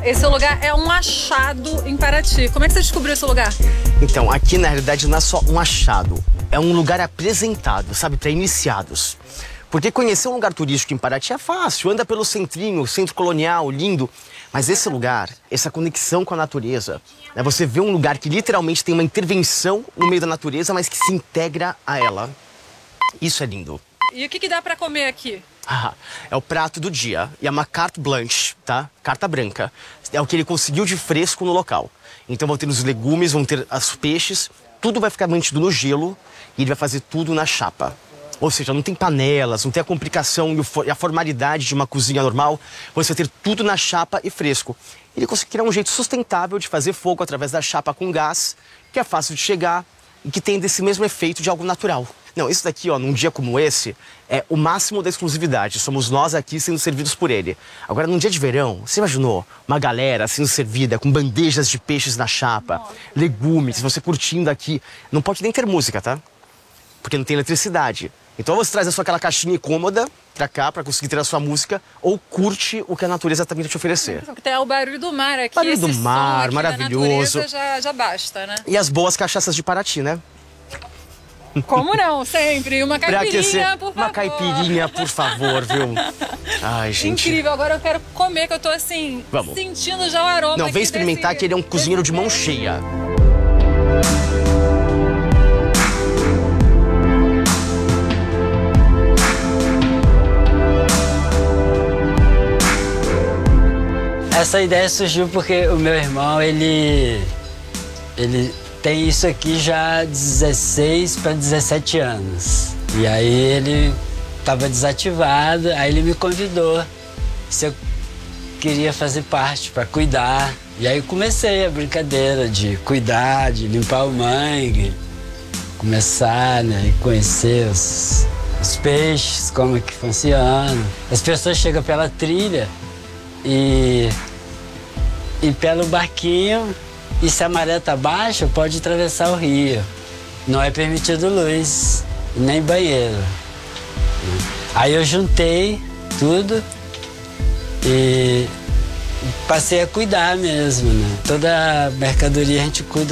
esse lugar é um achado em Paraty. Como é que você descobriu esse lugar? Então, aqui na realidade não é só um achado, é um lugar apresentado, sabe, para iniciados. Porque conhecer um lugar turístico em Paraty é fácil, anda pelo centrinho, centro colonial, lindo. Mas esse lugar, essa conexão com a natureza, né, você vê um lugar que literalmente tem uma intervenção no meio da natureza, mas que se integra a ela. Isso é lindo. E o que dá pra comer aqui? É o prato do dia. E é uma carte blanche, tá? Carta branca. É o que ele conseguiu de fresco no local. Então vão ter os legumes, vão ter os peixes. Tudo vai ficar mantido no gelo e ele vai fazer tudo na chapa. Ou seja, não tem panelas, não tem a complicação e a formalidade de uma cozinha normal. Você vai ter tudo na chapa e fresco. Ele conseguiu criar um jeito sustentável de fazer fogo através da chapa com gás, que é fácil de chegar e que tem desse mesmo efeito de algo natural. Não, isso daqui, ó, num dia como esse, é o máximo da exclusividade. Somos nós aqui sendo servidos por ele. Agora, num dia de verão, você imaginou uma galera sendo servida com bandejas de peixes na chapa, legumes, você curtindo aqui. Não pode nem ter música, tá? Porque não tem eletricidade. Então, ou você traz a sua aquela caixinha cômoda pra cá, pra conseguir ter a sua música, ou curte o que a natureza também vai te oferecer. Tem o barulho do mar aqui. Barulho do esse mar, som aqui maravilhoso. Da natureza já basta, né? E as boas cachaças de Paraty, né? Como não? Sempre. Uma caipirinha, por favor. Uma caipirinha, por favor, viu? Ai, gente. Incrível. Agora eu quero comer, que eu tô assim, Vamos. sentindo já o aroma. Não, vem experimentar que ele é um cozinheiro de mão cheia. Essa ideia surgiu porque o meu irmão, ele tem isso aqui já há 16 para 17 anos. E aí ele estava desativado, aí ele me convidou se eu queria fazer parte para cuidar. E aí comecei a brincadeira de cuidar, de limpar o mangue, começar, né, e conhecer os peixes, como que funciona. As pessoas chegam pela trilha e pelo barquinho, e se a maré tá baixa, pode atravessar o rio. Não é permitido luz, nem banheiro. Aí eu juntei tudo e passei a cuidar mesmo, né? Toda a mercadoria a gente cuida